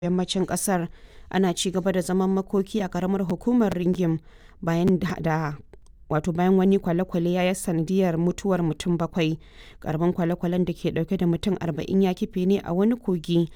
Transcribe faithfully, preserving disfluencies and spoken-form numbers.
yammacin kasar. Ana ci gaba da zaman makoki a karamar hukumar Ringim bayan da wato bayan wani kwale-kwale ya yi sanadiyar mutuwar mutum bakwai. Karamin kwale-kwalen da ke dauke da mutum arba'in ya kife ne a wani kogi